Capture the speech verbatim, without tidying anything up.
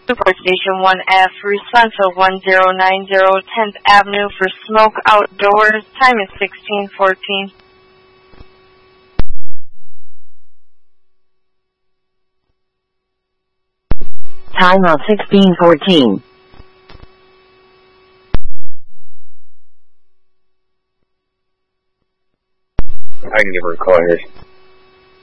Support Station one F, responsive one zero nine zero, tenth Avenue for smoke outdoors. Time is sixteen fourteen. Time of sixteen fourteen. I can give her a call here.